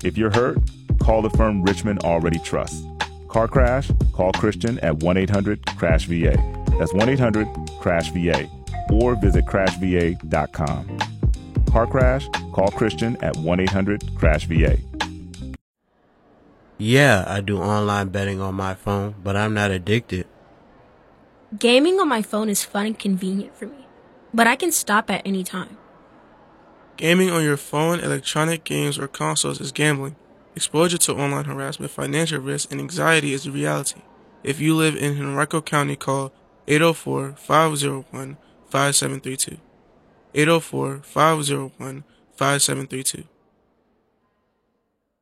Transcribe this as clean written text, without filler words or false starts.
If you're hurt, call the firm Richmond Already Trusts. Car crash? Call Christian at 1-800-CRASH-VA. That's 1-800-CRASH-VA. Or visit crashva.com. Car crash? Call Christian at 1-800-CRASH-VA. Yeah, I do online betting on my phone, but I'm not addicted. Gaming on my phone is fun and convenient for me, but I can stop at any time. Gaming on your phone, electronic games, or consoles is gambling. Exposure to online harassment, financial risk, and anxiety is a reality. If you live in Henrico County, call 804-501-5732. 804-501-5732.